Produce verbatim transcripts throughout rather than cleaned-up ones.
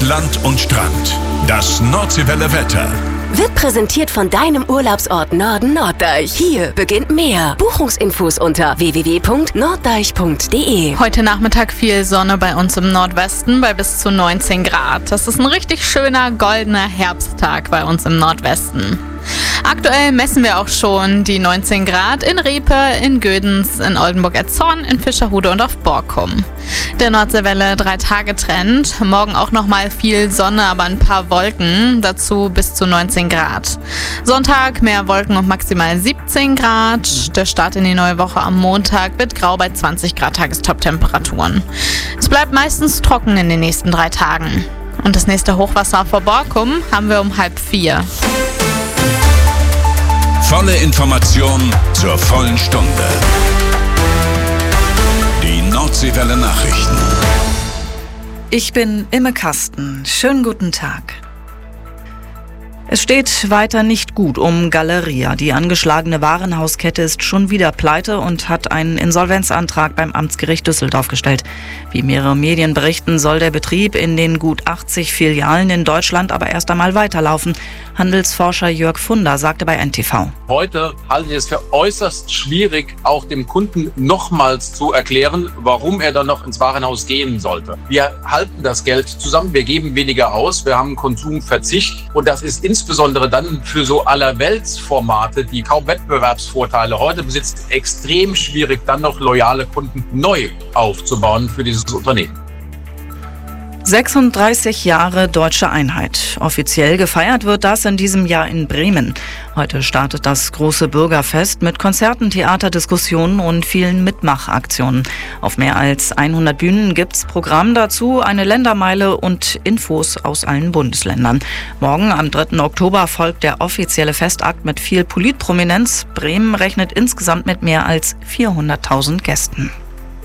Land und Strand. Das Nordseewelle Wetter wird präsentiert von deinem Urlaubsort Norden Norddeich. Hier beginnt mehr. Buchungsinfos unter w w w punkt norddeich punkt d e. Heute Nachmittag viel Sonne bei uns im Nordwesten bei bis zu neunzehn Grad. Das ist ein richtig schöner, goldener Herbsttag bei uns im Nordwesten. Aktuell messen wir auch schon die neunzehn Grad in Riepe, in Gödens, in Oldenburg-Etzhorn, in Fischerhude und auf Borkum. Der Nordseewelle drei Tage Trend. Morgen auch nochmal viel Sonne, aber ein paar Wolken. Dazu bis zu neunzehn Grad. Sonntag mehr Wolken und maximal siebzehn Grad. Der Start in die neue Woche am Montag wird grau bei zwanzig Grad Tagestop-Temperaturen. Es bleibt meistens trocken in den nächsten drei Tagen. Und das nächste Hochwasser vor Borkum haben wir um halb vier. Volle Information zur vollen Stunde. Die Nordseewelle Nachrichten. Ich bin Imme Kasten. Schönen guten Tag. Es steht weiter nicht gut um Galeria. Die angeschlagene Warenhauskette ist schon wieder pleite und hat einen Insolvenzantrag beim Amtsgericht Düsseldorf gestellt. Wie mehrere Medien berichten, soll der Betrieb in den gut achtzig Filialen in Deutschland aber erst einmal weiterlaufen. Handelsforscher Jörg Funder sagte bei N T V. Heute halte ich es für äußerst schwierig, auch dem Kunden nochmals zu erklären, warum er dann noch ins Warenhaus gehen sollte. Wir halten das Geld zusammen, wir geben weniger aus, wir haben Konsumverzicht und das ist insbesondere dann für so allerweltsformate, die kaum Wettbewerbsvorteile heute besitzen, extrem schwierig, dann noch loyale Kunden neu aufzubauen für dieses Unternehmen. sechsunddreißig Jahre Deutsche Einheit. Offiziell gefeiert wird das in diesem Jahr in Bremen. Heute startet das große Bürgerfest mit Konzerten, Theater, Diskussionen und vielen Mitmachaktionen. Auf mehr als hundert Bühnen gibt's Programm dazu, eine Ländermeile und Infos aus allen Bundesländern. Morgen am dritten Oktober folgt der offizielle Festakt mit viel Politprominenz. Bremen rechnet insgesamt mit mehr als vierhunderttausend Gästen.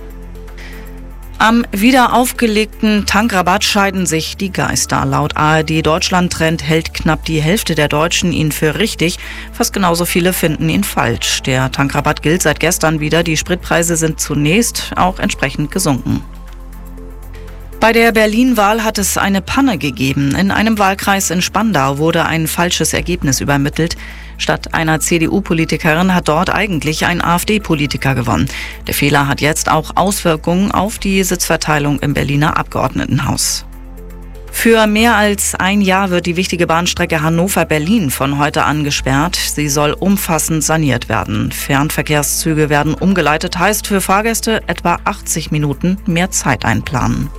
Am wieder aufgelegten Tankrabatt scheiden sich die Geister. Laut A R D Deutschland-Trend hält knapp die Hälfte der Deutschen ihn für richtig. Fast genauso viele finden ihn falsch. Der Tankrabatt gilt seit gestern wieder. Die Spritpreise sind zunächst auch entsprechend gesunken. Bei der Berlin-Wahl hat es eine Panne gegeben. In einem Wahlkreis in Spandau wurde ein falsches Ergebnis übermittelt. Statt einer C D U-Politikerin hat dort eigentlich ein AfD-Politiker gewonnen. Der Fehler hat jetzt auch Auswirkungen auf die Sitzverteilung im Berliner Abgeordnetenhaus. Für mehr als ein Jahr wird die wichtige Bahnstrecke Hannover-Berlin von heute an gesperrt. Sie soll umfassend saniert werden. Fernverkehrszüge werden umgeleitet, heißt für Fahrgäste etwa achtzig Minuten mehr Zeit einplanen.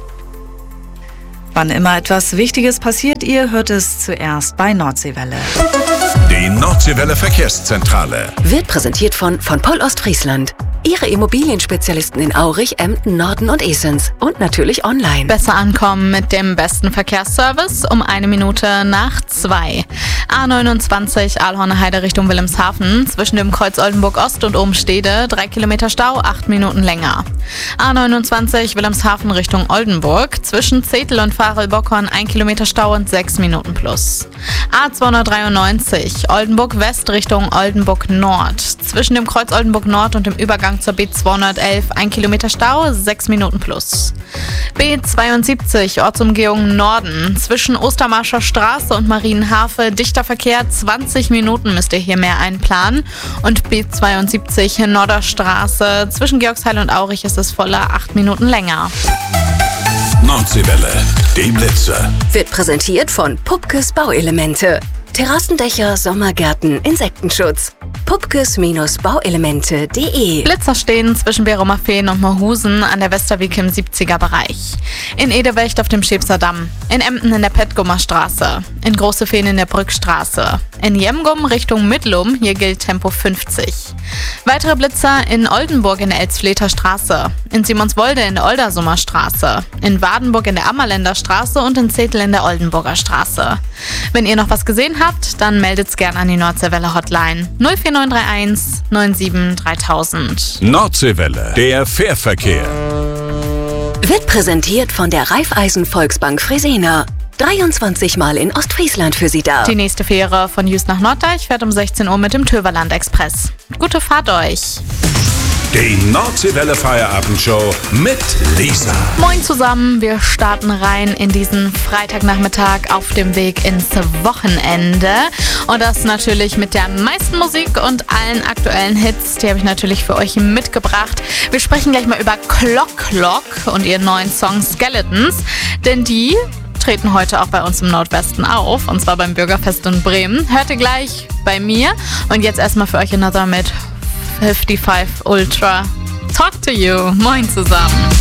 Wann immer etwas Wichtiges passiert, ihr hört es zuerst bei Nordseewelle. Die Nordseewelle Verkehrszentrale wird präsentiert von von Poll Ostfriesland. Ihre Immobilienspezialisten in Aurich, Emden, Norden und Esens. Und natürlich online. Besser ankommen mit dem besten Verkehrsservice um eine Minute nach zwei. A neunundzwanzig Aalhorner Heide Richtung Wilhelmshaven. Zwischen dem Kreuz Oldenburg Ost und Obenstede. Drei Kilometer Stau, acht Minuten länger. A neunundzwanzig Wilhelmshaven Richtung Oldenburg. Zwischen Zetel und Farel-Bockhorn ein Kilometer Stau und sechs Minuten plus. A zweihundertdreiundneunzig Oldenburg West Richtung Oldenburg Nord. Zwischen dem Kreuz Oldenburg Nord und dem Übergang zur B zweihundertelf ein Kilometer Stau, sechs Minuten plus. B zweiundsiebzig Ortsumgehung Norden. Zwischen Ostermarscher Straße und Marienhafe dichter Verkehr, zwanzig Minuten müsst ihr hier mehr einplanen. Und B zweiundsiebzig Norderstraße. Zwischen Georgsheil und Aurich ist es voller, acht Minuten länger. Nordseewelle, die Blitze. Wird präsentiert von Pupkes Bauelemente. Terrassendächer, Sommergärten, Insektenschutz. Pupkes Bauelemente punkt de. Blitzer stehen zwischen Beromerfehn und Mohusen an der Westerwiek im siebziger Bereich. In Edewecht auf dem Schäbser Damm. In Emden in der Petgummer Straße. In Großefehn in der Brückstraße. In Jemgum Richtung Mittlum, hier gilt Tempo fünfzig. Weitere Blitzer in Oldenburg in der Elzfleter Straße. In Simonswolde in der Oldersummer Straße. In Wadenburg in der Ammerländer Straße und in Zetel in der Oldenburger Straße. Wenn ihr noch was gesehen habt, dann meldet's gern an die Nordseewelle Hotline null vier neun drei eins neun sieben dreitausend. Nordseewelle, der Fährverkehr. Wird präsentiert von der Raiffeisen Volksbank Fresenier. dreiundzwanzig Mal in Ostfriesland für Sie da. Die nächste Fähre von Jüst nach Norddeich fährt um sechzehn Uhr mit dem Töverland Express. Gute Fahrt euch! Die Nordseewelle Feierabendshow mit Lisa. Moin zusammen, wir starten rein in diesen Freitagnachmittag auf dem Weg ins Wochenende. Und das natürlich mit der meisten Musik und allen aktuellen Hits, die habe ich natürlich für euch mitgebracht. Wir sprechen gleich mal über Clock Clock und ihren neuen Song Skeletons, denn die treten heute auch bei uns im Nordwesten auf, und zwar beim Bürgerfest in Bremen. Hört ihr gleich bei mir. Und jetzt erstmal für euch Another mit fünfundfünfzig Ultra. Talk to you. Moin zusammen.